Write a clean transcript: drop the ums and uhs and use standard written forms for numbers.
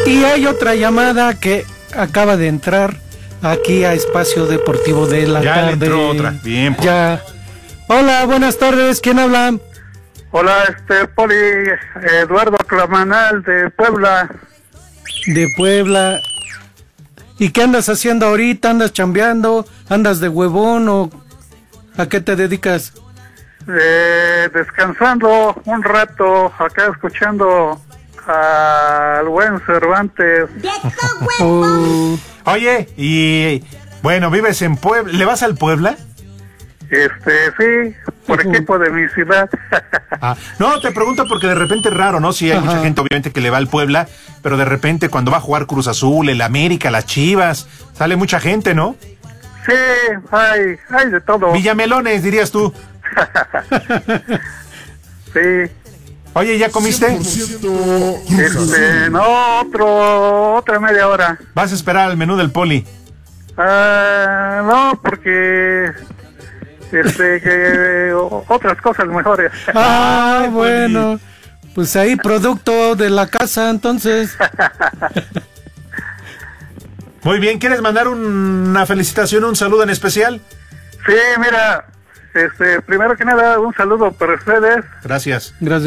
Y hay otra llamada que acaba de entrar aquí a Espacio Deportivo de la ya tarde. Ya entró otra, bien. Poli. Ya. Hola, buenas tardes, ¿quién habla? Hola, Poli, Eduardo Clamanal de Puebla. De Puebla. ¿Y qué andas haciendo ahorita? ¿Andas chambeando? ¿Andas de huevón o a qué te dedicas? Descansando un rato, acá escuchando al buen Cervantes. Oye, y bueno, vives en Puebla, ¿le vas al Puebla? Sí, por equipo de mi ciudad. No, te pregunto porque de repente es raro, ¿no? Sí, hay mucha gente obviamente que le va al Puebla, pero de repente cuando va a jugar Cruz Azul, el América, las Chivas, sale mucha gente, ¿no? Sí, hay de todo. Villamelones, dirías tú. Sí. Oye, ¿ya comiste? No, otra media hora. ¿Vas a esperar al menú del Poli? No, porque que otras cosas mejores. Bueno, pues ahí producto de la casa, entonces. Muy bien, ¿quieres mandar una felicitación, un saludo en especial? Sí, mira, primero que nada, un saludo para ustedes. Gracias. Gracias.